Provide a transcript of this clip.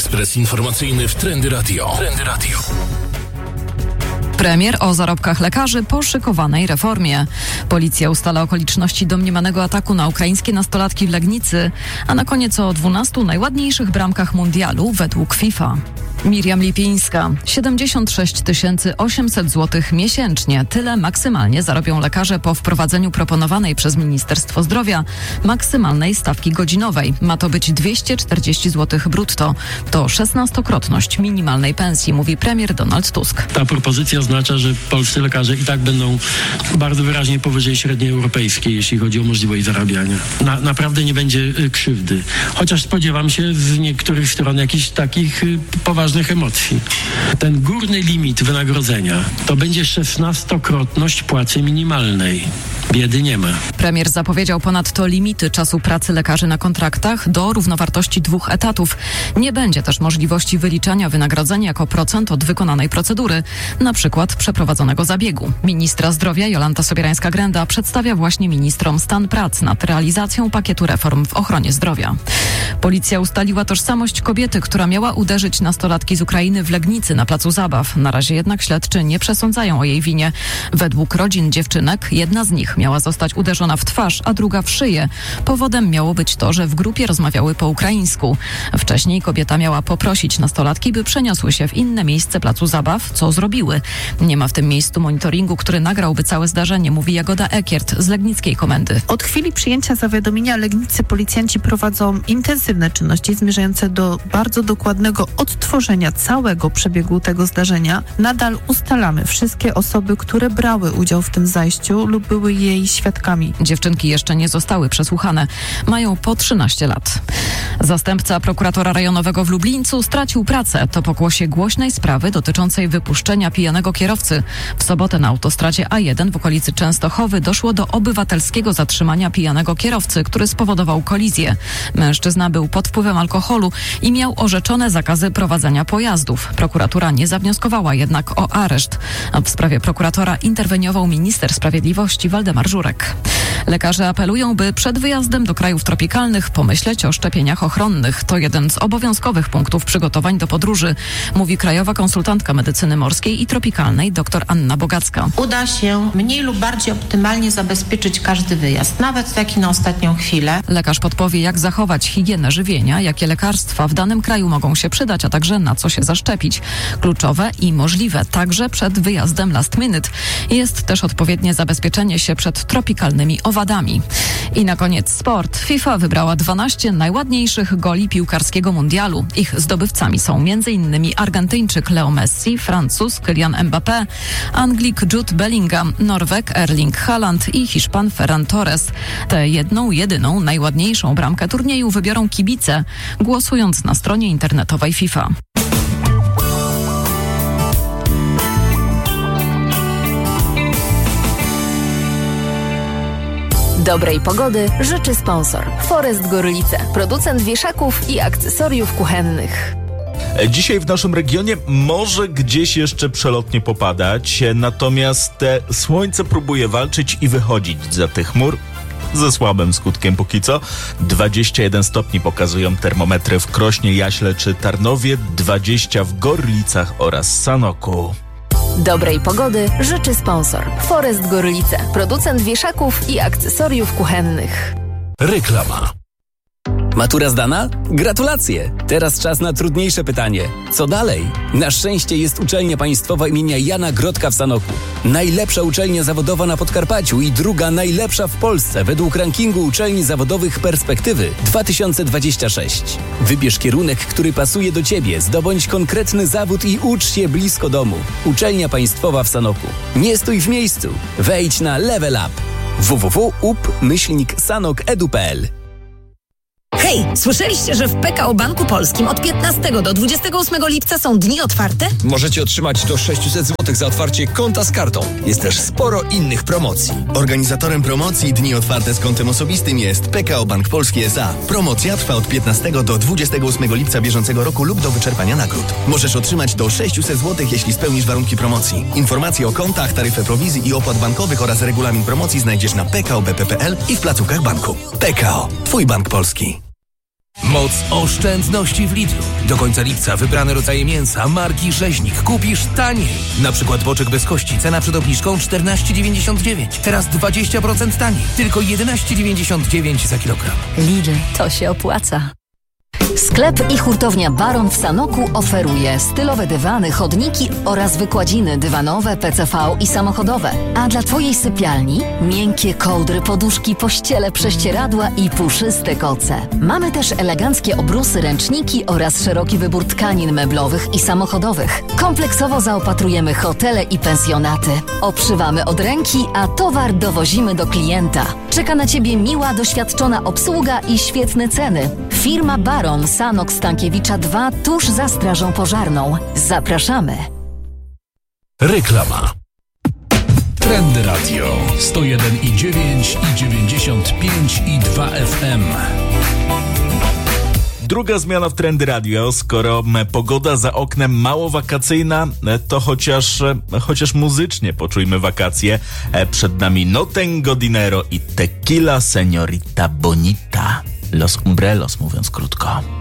Ekspres informacyjny w Trendy Radio. Premier o zarobkach lekarzy po szykowanej reformie. Policja ustala okoliczności domniemanego ataku na ukraińskie nastolatki w Legnicy, a na koniec o 12 najładniejszych bramkach mundialu według FIFA. Miriam Lipińska. 76 800 zł miesięcznie. Tyle maksymalnie zarobią lekarze po wprowadzeniu proponowanej przez Ministerstwo Zdrowia maksymalnej stawki godzinowej. Ma to być 240 zł brutto. To 16-krotność minimalnej pensji, mówi premier Donald Tusk. Ta propozycja oznacza, że polscy lekarze i tak będą bardzo wyraźnie powyżej średniej europejskiej, jeśli chodzi o możliwość zarabiania. Naprawdę nie będzie krzywdy. Chociaż spodziewam się z niektórych stron jakichś takich poważnych emocji. Ten górny limit wynagrodzenia to będzie 16-krotność płacy minimalnej. Biedy nie ma. Premier zapowiedział ponadto limity czasu pracy lekarzy na kontraktach do równowartości 2 etatów. Nie będzie też możliwości wyliczania wynagrodzenia jako procent od wykonanej procedury, na przykład przeprowadzonego zabiegu. Ministra zdrowia Jolanta Sobierańska-Grenda przedstawia właśnie ministrom stan prac nad realizacją pakietu reform w ochronie zdrowia. Policja ustaliła tożsamość kobiety, która miała uderzyć nastolatki z Ukrainy w Legnicy na placu zabaw. Na razie jednak śledczy nie przesądzają o jej winie. Według rodzin dziewczynek jedna z nich miała zostać uderzona w twarz, a druga w szyję. Powodem miało być to, że w grupie rozmawiały po ukraińsku. Wcześniej kobieta miała poprosić nastolatki, by przeniosły się w inne miejsce placu zabaw, co zrobiły. Nie ma w tym miejscu monitoringu, który nagrałby całe zdarzenie, mówi Jagoda Ekiert z legnickiej komendy. Od chwili przyjęcia zawiadomienia Legnicy policjanci prowadzą intensywne czynności zmierzające do bardzo dokładnego odtworzenia całego przebiegu tego zdarzenia. Nadal ustalamy wszystkie osoby, które brały udział w tym zajściu lub były jej świadkami. Dziewczynki jeszcze nie zostały przesłuchane. Mają po 13 lat. Zastępca prokuratora rejonowego w Lublińcu stracił pracę. To pokłosie głośnej sprawy dotyczącej wypuszczenia pijanego kierowcy. W sobotę na autostradzie A1 w okolicy Częstochowy doszło do obywatelskiego zatrzymania pijanego kierowcy, który spowodował kolizję. Mężczyzna był pod wpływem alkoholu i miał orzeczone zakazy prowadzenia pojazdów. Prokuratura nie zawnioskowała jednak o areszt. W sprawie prokuratora interweniował minister sprawiedliwości Waldemar Żurek. Lekarze apelują, by przed wyjazdem do krajów tropikalnych pomyśleć o szczepieniach ochronnych. To jeden z obowiązkowych punktów przygotowań do podróży, mówi krajowa konsultantka medycyny morskiej i tropikalnej dr Anna Bogacka. Uda się mniej lub bardziej optymalnie zabezpieczyć każdy wyjazd, nawet taki na ostatnią chwilę. Lekarz podpowie, jak zachować higienę żywienia, jakie lekarstwa w danym kraju mogą się przydać, a także na co się zaszczepić. Kluczowe i możliwe także przed wyjazdem last minute jest też odpowiednie zabezpieczenie się przed tropikalnymi owadami. I na koniec sport. FIFA wybrała 12 najładniejszych goli piłkarskiego mundialu. Ich zdobywcami są m.in. Argentyńczyk Leo Messi, Francuz Kylian Mbappé, Anglik Jude Bellingham, Norweg Erling Haaland i Hiszpan Ferran Torres. Tę jedyną najładniejszą bramkę turnieju wybiorą kibice, głosując na stronie internetowej FIFA. Dobrej pogody życzy sponsor Forest Gorlice, producent wieszaków i akcesoriów kuchennych. Dzisiaj w naszym regionie może gdzieś jeszcze przelotnie popadać, natomiast słońce próbuje walczyć i wychodzić za tych chmur. Ze słabym skutkiem póki co. 21 stopni pokazują termometry w Krośnie, Jaśle czy Tarnowie, 20 w Gorlicach oraz Sanoku. Dobrej pogody życzy sponsor Forest Gorlice, producent wieszaków i akcesoriów kuchennych. Reklama. Matura zdana? Gratulacje! Teraz czas na trudniejsze pytanie. Co dalej? Na szczęście jest uczelnia państwowa imienia Jana Grodka w Sanoku. Najlepsza uczelnia zawodowa na Podkarpaciu i druga najlepsza w Polsce według rankingu uczelni zawodowych Perspektywy 2026. Wybierz kierunek, który pasuje do Ciebie, zdobądź konkretny zawód i ucz się blisko domu. Uczelnia państwowa w Sanoku. Nie stój w miejscu. Wejdź na Level Up. www.up-sanok.edu.pl. Hej, słyszeliście, że w PKO Banku Polskim od 15 do 28 lipca są dni otwarte? Możecie otrzymać do 600 zł za otwarcie konta z kartą. Jest też sporo innych promocji. Organizatorem promocji Dni Otwarte z kontem osobistym jest PKO Bank Polski S.A. Promocja trwa od 15 do 28 lipca bieżącego roku lub do wyczerpania nagród. Możesz otrzymać do 600 zł, jeśli spełnisz warunki promocji. Informacje o kontach, taryfę prowizji i opłat bankowych oraz regulamin promocji znajdziesz na pkobp.pl i w placówkach banku. PKO. Twój bank polski. Moc oszczędności w Lidlu. Do końca lipca wybrane rodzaje mięsa marki Rzeźnik kupisz taniej. Na przykład boczek bez kości, cena przed obniżką 14,99. Teraz 20% taniej. Tylko 11,99 za kilogram. Lidl, to się opłaca. Sklep i hurtownia Baron w Sanoku oferuje stylowe dywany, chodniki oraz wykładziny dywanowe, PCV i samochodowe. A dla Twojej sypialni miękkie kołdry, poduszki, pościele, prześcieradła i puszyste koce. Mamy też eleganckie obrusy, ręczniki oraz szeroki wybór tkanin meblowych i samochodowych. Kompleksowo zaopatrujemy hotele i pensjonaty. Obszywamy od ręki, a towar dowozimy do klienta. Czeka na Ciebie miła, doświadczona obsługa i świetne ceny. Firma Baron, Sanok Stankiewicza 2, tuż za Strażą Pożarną. Zapraszamy. Reklama. Trendy Radio 101,9 i 95,2 FM. Druga zmiana w Trendy Radio. Skoro pogoda za oknem mało wakacyjna, to chociaż muzycznie poczujmy wakacje. Przed nami No Tengo Dinero i Tequila Señorita Bonita. Los Umbrelos, mówiąc krótko.